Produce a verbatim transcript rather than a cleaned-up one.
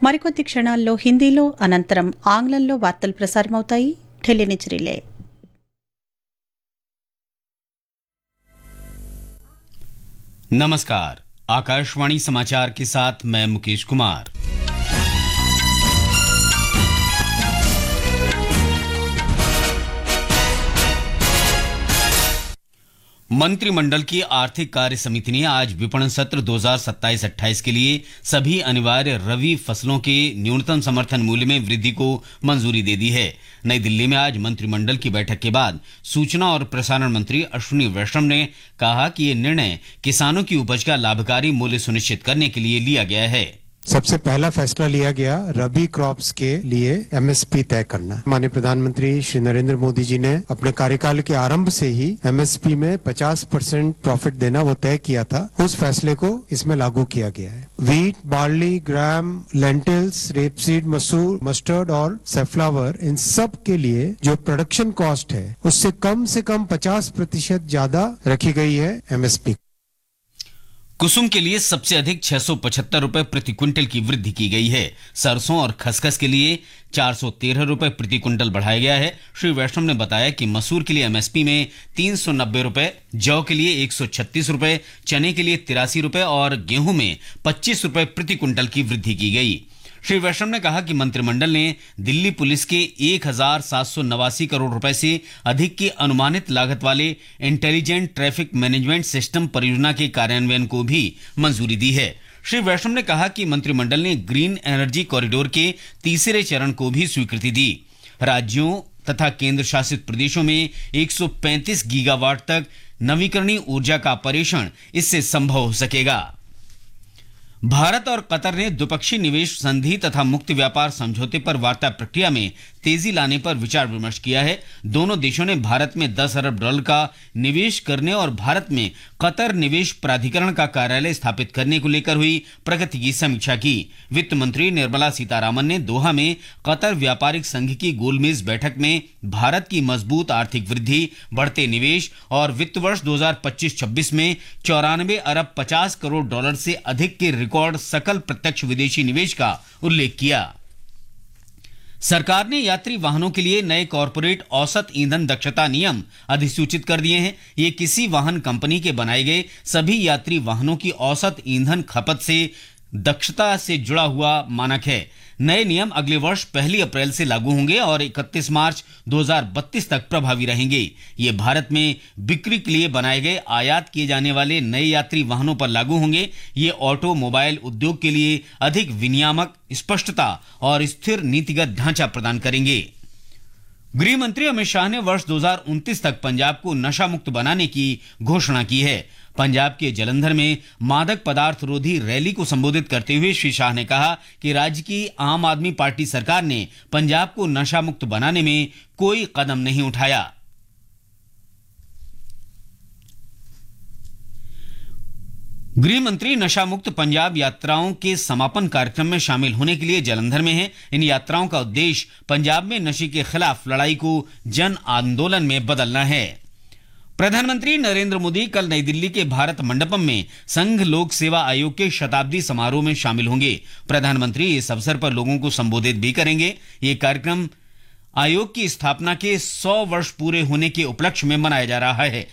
మరికొద్ది క్షణాల్లో హిందీలో అనంతరం ఆంగ్లంలో వార్తలు ప్రసారమవుతాయి. ఢిల్లీ నుంచి రిలే. नमस्कार, आकाशवाणी समाचार के साथ मैं मुकेश कुमार। मंत्रिमंडल की आर्थिक कार्य समिति ने आज विपणन सत्र दो हज़ार सत्ताईस अट्ठाईस के लिए सभी अनिवार्य रबी फसलों के न्यूनतम समर्थन मूल्य में वृद्धि को मंजूरी दे दी है। नई दिल्ली में आज मंत्रिमंडल की बैठक के बाद सूचना और प्रसारण मंत्री अश्विनी वैष्णव ने कहा कि ये निर्णय किसानों की उपज का लाभकारी मूल्य सुनिश्चित करने के लिए लिया गया है। सबसे पहला फैसला लिया गया रबी क्रॉप्स के लिए एमएसपी तय करना। माननीय प्रधानमंत्री श्री नरेंद्र मोदी जी ने अपने कार्यकाल के आरंभ से ही एमएसपी में पचास परसेंट प्रॉफिट देना वो तय किया था। उस फैसले को इसमें लागू किया गया है। वीट, बार्ली, ग्राम, लेंटिल्स, रेपसीड, मसूर, मस्टर्ड और सेफ्लावर, इन सब के लिए जो प्रोडक्शन कॉस्ट है उससे कम से कम पचास प्रतिशत ज्यादा रखी गई है एमएसपी। कुसुम के लिए सबसे अधिक छह सौ पचहत्तर रुपए प्रति क्विंटल की वृद्धि की गई है। सरसों और खसखस के लिए चार सौ तेरह रुपए प्रति क्विंटल बढ़ाया गया है। श्री वैष्णव ने बताया कि मसूर के लिए एमएसपी में तीन सौ नब्बे रुपए, जौ के लिए एक सौ छत्तीस रुपए, चने के लिए तिरासी रुपए और गेहूं में पच्चीस रुपए प्रति क्विंटल की वृद्धि की गई। श्री वैष्णव ने कहा कि मंत्रिमंडल ने दिल्ली पुलिस के एक हजार सात सौ नवासी करोड़ रुपए से अधिक की अनुमानित लागत वाले इंटेलिजेंट ट्रैफिक मैनेजमेंट सिस्टम परियोजना के कार्यान्वयन को भी मंजूरी दी है। श्री वैष्णव ने कहा कि मंत्रिमंडल ने ग्रीन एनर्जी कॉरिडोर के तीसरे चरण को भी स्वीकृति दी। राज्यों तथा केंद्र शासित प्रदेशों में एक सौ पैंतीस गीगावाट तक नवीकरणीय ऊर्जा का परीक्षण इससे संभव हो सकेगा। भारत और कतर ने द्विपक्षीय निवेश संधि तथा मुक्त व्यापार समझौते पर वार्ता प्रक्रिया में तेजी लाने पर विचार विमर्श किया है। दोनों देशों ने भारत में दस अरब डॉलर का निवेश करने और भारत में कतर निवेश प्राधिकरण का कार्यालय स्थापित करने को लेकर हुई प्रगति की समीक्षा की। वित्त मंत्री निर्मला सीतारामन ने दोहा में कतर व्यापारिक संघ की गोलमेज बैठक में भारत की मजबूत आर्थिक वृद्धि, बढ़ते निवेश और वित्त वर्ष दो हज़ार पच्चीस छब्बीस में चौरानवे अरब पचास करोड़ डॉलर से अधिक के रिकॉर्ड सकल प्रत्यक्ष विदेशी निवेश का उल्लेख किया। सरकार ने यात्री वाहनों के लिए नए कॉर्पोरेट औसत ईंधन दक्षता नियम अधिसूचित कर दिए हैं। ये किसी वाहन कंपनी के बनाए गए सभी यात्री वाहनों की औसत ईंधन खपत से दक्षता से जुड़ा हुआ मानक है। नए नियम अगले वर्ष पहली अप्रैल से लागू होंगे और इकतीस मार्च दो हज़ार बत्तीस तक प्रभावी रहेंगे। ये भारत में बिक्री के लिए बनाए गए आयात किए जाने वाले नए यात्री वाहनों पर लागू होंगे। ये ऑटोमोबाइल उद्योग के लिए अधिक विनियामक, स्पष्टता और स्थिर नीतिगत ढांचा प्रदान करेंगे। गृह मंत्री अमित शाह ने वर्ष दो हज़ार उनतीस तक पंजाब को नशा मुक्त बनाने की घोषणा की है। पंजाब के जलंधर में मादक पदार्थ रोधी रैली को संबोधित करते हुए श्री शाह ने कहा कि राज्य की आम आदमी पार्टी सरकार ने पंजाब को नशा मुक्त बनाने में कोई कदम नहीं उठाया। गृह मंत्री नशा मुक्त पंजाब यात्राओं के समापन कार्यक्रम में शामिल होने के लिए जलंधर में हैं। इन यात्राओं का उद्देश्य पंजाब में नशे के खिलाफ लड़ाई को जन आंदोलन में बदलना है। प्रधानमंत्री नरेंद्र मोदी कल नई दिल्ली के भारत मंडपम में संघ लोक सेवा आयोग के शताब्दी समारोह में शामिल होंगे। प्रधानमंत्री इस अवसर पर लोगों को संबोधित भी करेंगे। ये कार्यक्रम आयोग की स्थापना के सौ वर्ष पूरे होने के उपलक्ष्य में मनाया जा रहा है।